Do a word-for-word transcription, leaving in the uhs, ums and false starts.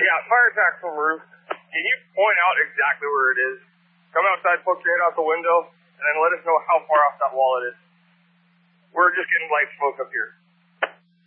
Yeah, fire attack from roof. Can you point out exactly where it is? Come outside, poke your head out the window, and then let us know how far off that wall it is. We're just getting light smoke up here.